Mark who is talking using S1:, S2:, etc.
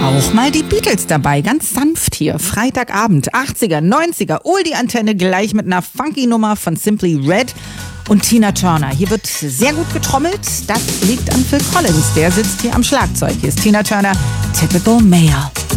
S1: Auch mal die Beatles dabei, ganz sanft hier. Freitagabend, 80er, 90er, Oldie-Antenne gleich mit einer funky Nummer von Simply Red und Tina Turner. Hier wird sehr gut getrommelt, das liegt an Phil Collins, der sitzt hier am Schlagzeug. Hier ist Tina Turner, Typical Male.